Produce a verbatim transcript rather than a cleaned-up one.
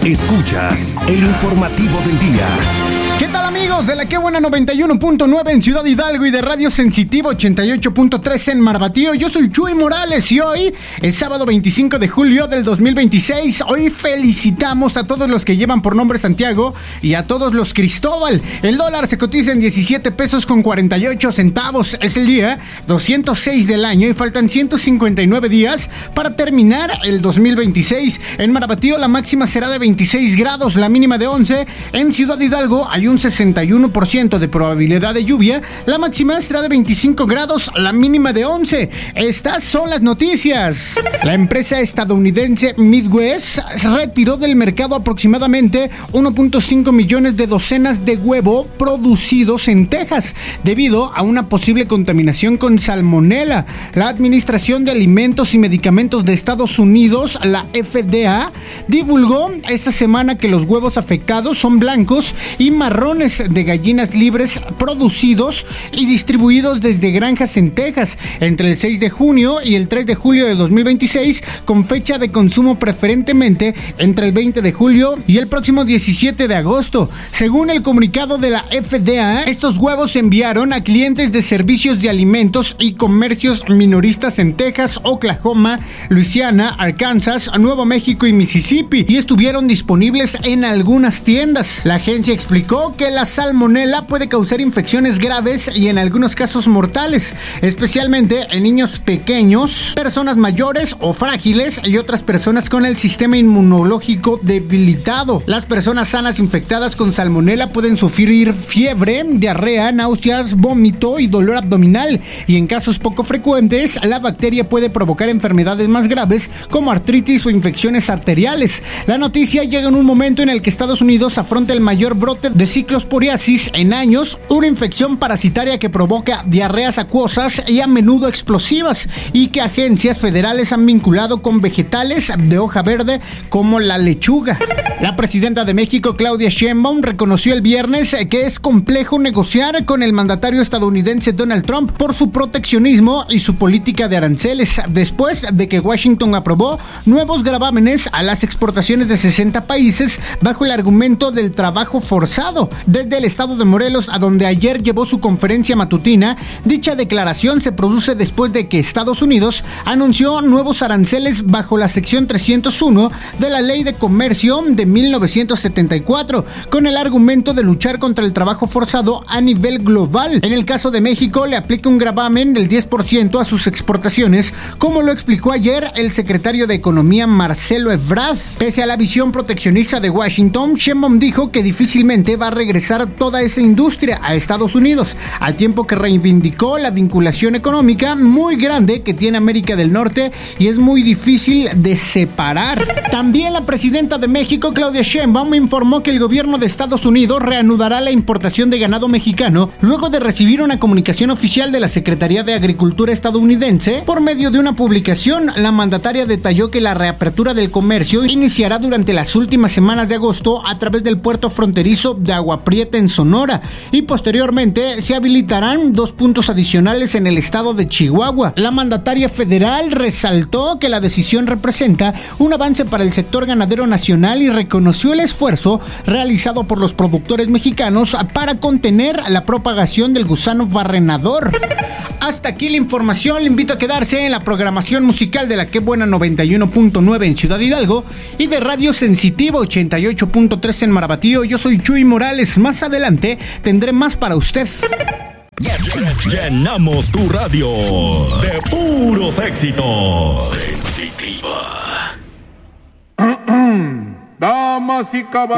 Escuchas el informativo del día. ¿Qué tal, amigos de la Qué Buena noventa y uno punto nueve en Ciudad Hidalgo y de Radio Sensitivo ochenta y ocho punto tres en Marbatío? Yo soy Chuy Morales y hoy es sábado veinticinco de julio del dos mil veintiséis. Hoy felicitamos a todos los que llevan por nombre Santiago y a todos los Cristóbal. El dólar se cotiza en diecisiete pesos con cuarenta y ocho centavos. Es el día doscientos seis del año y faltan ciento cincuenta y nueve días para terminar el dos mil veintiséis. En Marbatío la máxima será de veintiséis grados, la mínima de once. En Ciudad Hidalgo hay un sesenta y uno por ciento de probabilidad de lluvia, la máxima será de veinticinco grados, la mínima de once. Estas son las noticias. La empresa estadounidense Midwest retiró del mercado aproximadamente uno punto cinco millones de docenas de huevo producidos en Texas debido a una posible contaminación con salmonela. La Administración de Alimentos y Medicamentos de Estados Unidos, la F D A, divulgó esta semana que los huevos afectados son blancos y marrones de gallinas libres producidos y distribuidos desde granjas en Texas entre el seis de junio y el tres de julio de dos mil veintiséis, con fecha de consumo preferentemente entre el veinte de julio y el próximo diecisiete de agosto. Según el comunicado de la F D A, estos huevos se enviaron a clientes de servicios de alimentos y comercios minoristas en Texas, Oklahoma, Luisiana, Arkansas, Nuevo México y Mississippi y estuvieron disponibles en algunas tiendas. La agencia explicó que la salmonela puede causar infecciones graves y en algunos casos mortales, especialmente en niños pequeños, personas mayores o frágiles y otras personas con el sistema inmunológico debilitado. Las personas sanas infectadas con salmonela pueden sufrir fiebre, diarrea, náuseas, vómito y dolor abdominal, y en casos poco frecuentes, la bacteria puede provocar enfermedades más graves como artritis o infecciones arteriales. La noticia llega en un momento en el que Estados Unidos afronta el mayor brote de ciclosporiasis en años, una infección parasitaria que provoca diarreas acuosas y a menudo explosivas, y que agencias federales han vinculado con vegetales de hoja verde como la lechuga. La presidenta de México, Claudia Sheinbaum, reconoció el viernes que es complejo negociar con el mandatario estadounidense Donald Trump por su proteccionismo y su política de aranceles, después de que Washington aprobó nuevos gravámenes a las exportaciones de sesenta países bajo el argumento del trabajo forzado. Desde el estado de Morelos, a donde ayer llevó su conferencia matutina, dicha declaración se produce después de que Estados Unidos anunció nuevos aranceles bajo la sección trescientos uno de la Ley de Comercio de mil novecientos setenta y cuatro, con el argumento de luchar contra el trabajo forzado a nivel global. En el caso de México, le aplica un gravamen del diez por ciento a sus exportaciones, como lo explicó ayer el secretario de Economía, Marcelo Ebrard. Pese a la visión proteccionista de Washington, Sheinbaum dijo que difícilmente va a regresar toda esa industria a Estados Unidos, al tiempo que reivindicó la vinculación económica muy grande que tiene América del Norte y es muy difícil de separar. También la presidenta de México, Claudia Sheinbaum, informó que el gobierno de Estados Unidos reanudará la importación de ganado mexicano luego de recibir una comunicación oficial de la Secretaría de Agricultura estadounidense. Por medio de una publicación, la mandataria detalló que la reapertura del comercio iniciará durante las últimas semanas de agosto a través del puerto fronterizo de Agua Prieta en Sonora, y posteriormente se habilitarán dos puntos adicionales en el estado de Chihuahua. La mandataria federal resaltó que la decisión representa un avance para el sector ganadero nacional y reconoció el esfuerzo realizado por los productores mexicanos para contener la propagación del gusano barrenador. Hasta aquí la información. Le invito a quedarse en la programación musical de la Qué Buena noventa y uno punto nueve en Ciudad Hidalgo y de Radio Sensitivo ochenta y ocho punto tres en Marbatío. Yo soy Chuy Morales. Más adelante tendré más para usted. Llenamos tu radio de puros éxitos. Sensitiva. Damas y caballeros.